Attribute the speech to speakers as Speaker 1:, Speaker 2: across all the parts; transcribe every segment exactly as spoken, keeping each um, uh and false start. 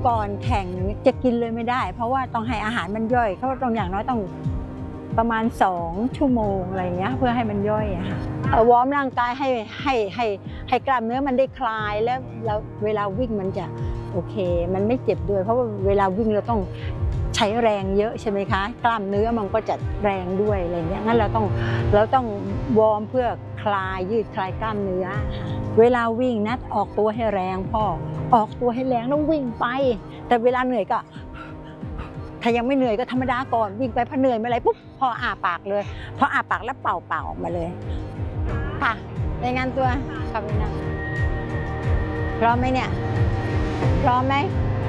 Speaker 1: ก่อนแข่งจะกินเลยไม่ได้เพราะว่าต้องให้อาหารมันย่อยเขาต้องอย่างน้อยต้องประมาณสองชั่วโมงอะไรเงี้ยเพื่อให้มันย่อยอะค่ะวอร์มร่างกายให้ให้ให้ให้กล้ามเนื้อมันได้คลายแล้วแล้วเวลาวิ่งมันจะโอเคมันไม่เจ็บด้วยเพราะว่าเวลาวิ่งเราต้องใช้แรงเยอะใช่ไหมคะกล้ามเนื้อมันก็จะแรงด้วยอะไรเงี้ยงั้นเราต้องเราต้องวอร์มเพื่อคลายยืดคลายกล้ามเนื้อเวลาวิ่งนะออกตัวให้แรงพ่อออกตัวให้แรงแล้ววิ่งไปแต่เวลาเหนื่อยก็ถ้ายังไม่เหนื่อยก็ธรรมดาก่อนวิ่งไปพอเหนื่อยเมื่อไรปุ๊บพออาปากเลยพออาปากแล้วเป่าเป่าออกมาเลยค่ะในงานตัวครับนะพร้อมไหมเนี่ยพร้อมไหม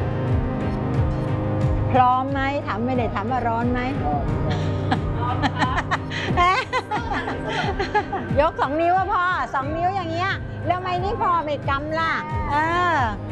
Speaker 1: พร้อมไหมถามไม่ได้ถามว่าร้อนไหมยกสองนิ้วว่าพอสองนิ้วอย่างเงี้ยแล้วไม่นี่พอไม่กำล่ะเออ